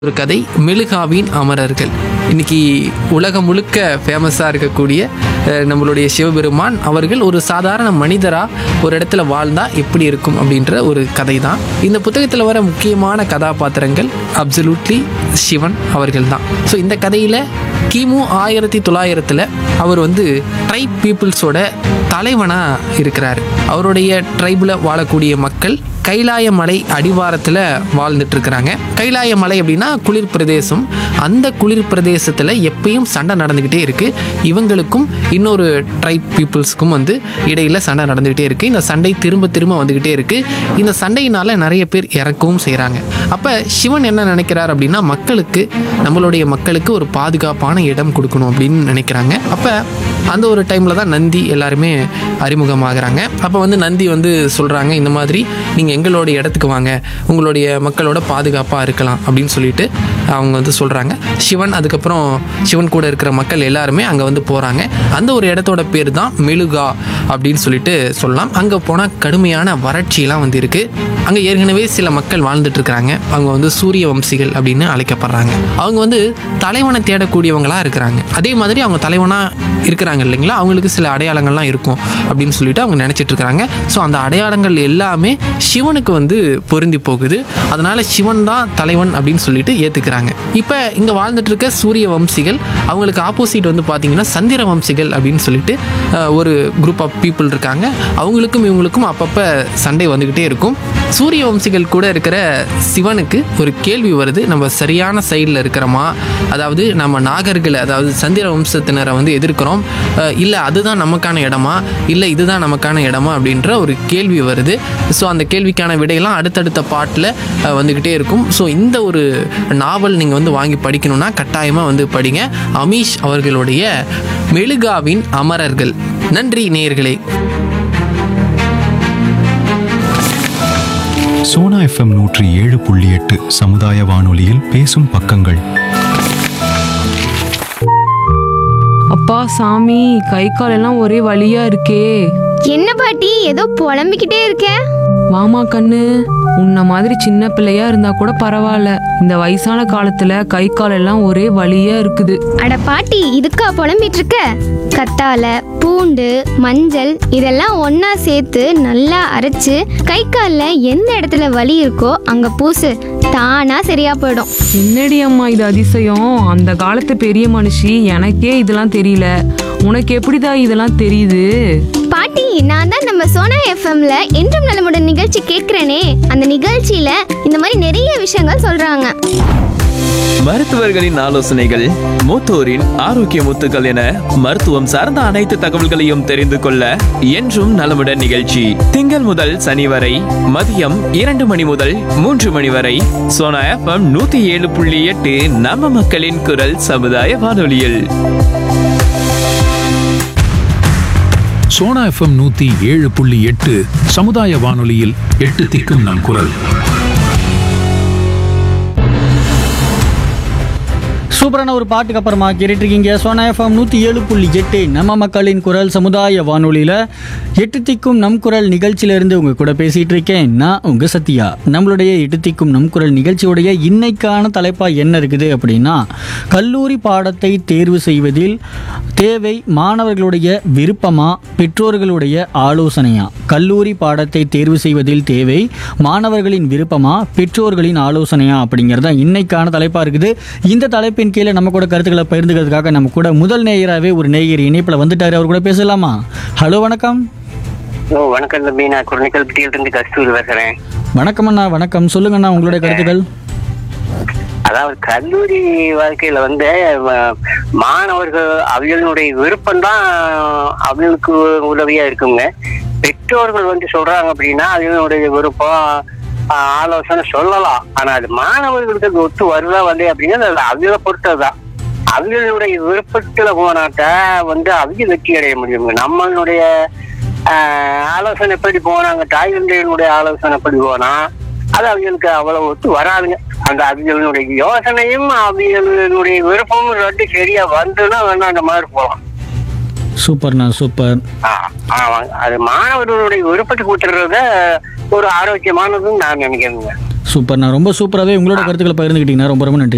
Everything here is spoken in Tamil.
ஒரு கதை மெழுகாவின் அமரர்கள். இன்னைக்கு உலகம் முழுக்க ஃபேமஸாக இருக்கக்கூடிய நம்மளுடைய சிவபெருமான் அவர்கள் ஒரு சாதாரண மனிதராக ஒரு இடத்துல வாழ்ந்தா எப்படி இருக்கும் அப்படின்ற ஒரு கதை தான். இந்த புத்தகத்தில் வர முக்கியமான கதாபாத்திரங்கள் அப்சல்யூட்லி சிவன் அவர்கள் தான். ஸோ இந்த கதையில் கிமு 1900 அவர் ட்ரைப் பீப்புள்ஸோட தலைவனாக இருக்கிறார். அவருடைய ட்ரைபில் வாழக்கூடிய மக்கள் கைலாய மலை அடிவாரத்தில் வாழ்ந்துட்டு இருக்கிறாங்க. கைலாய மலை அப்படின்னா குளிர் பிரதேசம். அந்த குளிர் பிரதேசத்தில் எப்பயும் சண்டை நடந்துக்கிட்டே இருக்குது. இவங்களுக்கும் இன்னொரு ட்ரைப் பீப்புள்ஸுக்கும் இடையில் சண்டை நடந்துக்கிட்டே இருக்குது. இந்த சண்டை திரும்ப திரும்ப வந்துக்கிட்டே இருக்குது. இந்த சண்டையினால் நிறைய பேர் இறக்கவும் செய்கிறாங்க. அப்போ சிவன் என்ன நினைக்கிறார் அப்படின்னா, நம்மளுடைய மக்களுக்கு ஒரு பாதுகாப்பான இடம் கொடுக்கணும் அப்படின்னு நினைக்கிறாங்க. அப்போ அந்த ஒரு டைமில் தான் நந்தி எல்லாருமே அறிமுகமாகறாங்க. அப்போ நந்தி சொல்கிறாங்க, இந்த மாதிரி நீங்கள் எங்களுடைய இடத்துக்கு வாங்க, உங்களுடைய மக்களோட பாதுகாப்பாக இருக்கலாம் அப்படின்னு சொல்லிட்டு அவங்க சொல்கிறாங்க. அதுக்கப்புறம் சிவன் கூட இருக்கிற மக்கள் எல்லாருமே அங்கே போகிறாங்க. அந்த ஒரு இடத்தோட பேர் தான் மெழுகா அப்படின்னு சொல்லிட்டு சொல்லலாம். அங்கே போனால் கடுமையான வறட்சியெல்லாம் இருக்குது. அங்கே ஏற்கனவே சில மக்கள் வாழ்ந்துட்டு இருக்கிறாங்க. அவங்க சூரிய வம்சிகள் அப்படின்னு அழைக்கப்படுறாங்க. அவங்க தலைவனை தேடக்கூடியவங்களாக இருக்கிறாங்க. அதே மாதிரி அவங்க தலைவனாக இருக்கிறாங்க இல்லைங்களா, அவங்களுக்கு சில அடையாளங்கள்லாம் இருக்கும் அப்படின்னு சொல்லிட்டு அவங்க நினச்சிட்டு இருக்கிறாங்க. ஸோ அந்த அடையாளங்கள் எல்லாமே சிவனுக்கு பொருந்தி போகுது. அதனால சிவன் தான் தலைவன் அப்படின்னு சொல்லிட்டு ஏற்றுக்கிறாங்க. இப்போ இங்கே வாழ்ந்துட்டு இருக்க சூரிய வம்சிகள், அவங்களுக்கு ஆப்போசிட் பார்த்தீங்கன்னா சந்திர வம்சிகள் அப்படின்னு சொல்லிட்டு ஒரு குரூப் ஆஃப் பீப்புள் இருக்காங்க. அவங்களுக்கும் இவங்களுக்கும் அப்பப்போ சண்டை வந்துக்கிட்டே இருக்கும். சூரிய வம்சிகள் கூட இருக்கிற சிவனுக்கு ஒரு கேள்வி வருது, நம்ம சரியான சைடில் இருக்கிறோமா, அதாவது நம்ம நாகர்களை, அதாவது சந்திர வம்சத்தினரை எதிர்க்கிறோம், இல்லை அதுதான் நமக்கான இடமா, இல்லை இதுதான் நமக்கான இடமா அப்படின்ற ஒரு கேள்வி வருது. ஸோ அந்த கேள்விக்கான விடையெல்லாம் அடுத்தடுத்த பாட்டில் வந்துக்கிட்டே இருக்கும். ஸோ இந்த ஒரு நாவல் நீங்கள் வாங்கி படிக்கணும்னா கட்டாயமாக படிங்க. அமீஷ் அவர்களுடைய மெழுகாவின் அமரர்கள். நன்றி நேயர்களே. சோனா எஃப்எம் 107.8 சமுதாய வானொலியில் பேசும் பக்கங்கள். அப்பா சாமி, கை கால் எல்லாம் ஒரே வலியா இருக்கே. என்ன பாட்டி ஏதோ புலம்பிக்கிட்டே இருக்க? வாமா கண்ணு, உன்ன மாதிரி சின்ன பிள்ளையா இருந்தா கூட பரவாயில்ல, இந்த வயசான காலத்துல கை கால் எல்லாம் ஒரே வலியா இருக்குது. அட பாட்டி, இதுக்கா புலம்பிட்டு இருக்க? கத்தாழை, பூண்டு, மஞ்சள் இதெல்லாம் ஒண்ணா சேர்த்து நல்லா அரைச்சு கை கால்ல எந்த இடத்துல வலி இருக்கோ அங்க பூசு, தானா சரியா போயிடும். என்னடி அம்மா இது அதிசயம், அந்த காலத்து பெரிய மனுஷி, எனக்கே இதெல்லாம் தெரியல, உனக்கு எப்படிதான் இதெல்லாம் தெரியுது? பாட்டி, நான் தான் நம்ம சோனா எஃப்எம்ல என்றும் நலமுடன் நிகழ்ச்சி கேட்கிறேனே, அந்த நிகழ்ச்சியில இந்த மாதிரி நிறைய விஷயங்கள் சொல்றாங்க. மருத்துவர்களின் ஆலோசனைகள், மூத்தோரின் ஆரோக்கிய முத்துக்கள் என மருத்துவம் சார்ந்த அனைத்து தகவல்களையும் தெரிந்து கொள்ள என்றும் நலமுடன் நிகழ்ச்சி திங்கள் முதல் சனி வரை மதியம் 2 மணி முதல் 3 மணி வரை சோனா எஃப்எம் 107.8 நம்ம மக்களின் குரல் சமுதாய வானொலியில். சோனா எஃப்எம் 107.8 சமுதாய வானொலியில் 8 திக்கும் நம் குரல். சூப்பரான ஒரு பாட்டுக்கு அப்புறமா கேட்டுட்டு இருக்கீங்க சோனா எஃப்எம் 107.8 நம்ம மக்களின் குரல் சமுதாய வானொலியில் 8 திக்கும் நம் குரல் நிகழ்ச்சியிலேருந்து உங்கள் கூட பேசிகிட்டு இருக்கேன் நான் உங்கள் சத்யா. நம்மளுடைய 8 திக்கும் நம் குரல் நிகழ்ச்சியுடைய இன்னைக்கான தலைப்பாக என்ன இருக்குது அப்படின்னா, கல்லூரி பாடத்தை தேர்வு செய்வதில் தேவை மாணவர்களுடைய விருப்பமா பெற்றோர்களுடைய ஆலோசனையா? கல்லூரி பாடத்தை தேர்வு செய்வதில் தேவை மாணவர்களின் விருப்பமா பெற்றோர்களின் ஆலோசனையா அப்படிங்கிறத இன்னைக்கான தலைப்பாக இருக்குது. இந்த தலைப்பின் கீழே நம்ம கூட கருத்துக்களை பகிர்ந்துக்கிறதுக்காக நம்ம கூட முதல் நேயராகவே ஒரு நேயர் இணைப்பில் வந்துட்டாரு. அவர் கூட பேசலாமா? ஹலோ, வணக்கம். வணக்கம் தம்பி, நான் குரணிக்கல்பட்டியிலிருந்து கஸ்தூரி பேசுறேன். வணக்கம் அண்ணா. வணக்கம், சொல்லுங்க அண்ணா உங்களுடைய கருத்துக்கள். அதாவது கல்லூரி வாழ்க்கையில மாணவர்கள் அவர்களுடைய விருப்பம் தான் அவர்களுக்கு உதவியா இருக்குங்க. பெற்றோர்கள் சொல்றாங்க அப்படின்னா அவர்களுடைய விருப்பம் ஆலோசனை சொல்லலாம். ஆனா அது மாணவர்களுக்கு ஒத்து வருதா அப்படின்னா அவங்கள பொறுத்ததுதான். அவங்களுடைய விருப்பத்துல போனாட்டா அவங்க வெற்றி அடைய முடியுங்க. நம்மளுடைய ஆலோசனை எப்படி போனாங்க, தாய் தந்தையினுடைய ஆலோசனை எப்படி போனா அது அவங்களுக்கு அவ்வளவு ஒத்து வராதுங்க. அந்த அவங்களுடைய யோசனையும் அவங்களுடைய விருப்பமும் ரெண்டு சரியா வந்துன்னா வேணா அந்த மாதிரி போகலாம். சூப்பர்ண்ணா, சூப்பர். அது மாணவர்களுடைய விருப்பத்துக்கு விட்டுறத ஒரு ஆரோக்கியமானதுன்னு நான் நினைக்கிறேங்க. சூப்பர்ண்ணா, ரொம்ப சூப்பராகவே உங்களோட கருத்துக்களை பகிர்ந்துக்கிட்டீங்கன்னா ரொம்ப ரொம்ப நன்றி.